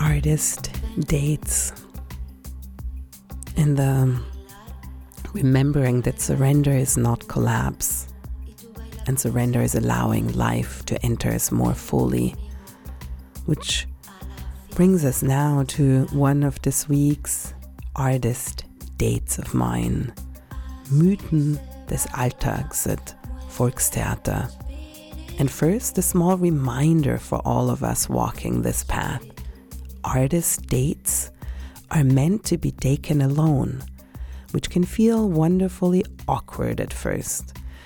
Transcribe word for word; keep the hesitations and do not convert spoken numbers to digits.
artist dates, in the remembering that surrender is not collapse, and surrender is allowing life to enter us more fully, which brings us now to one of this week's artist dates of mine, Mythen des Alltags at Volkstheater. And first, a small reminder for all of us walking this path. Artist dates are meant to be taken alone, which can feel wonderfully awkward at first.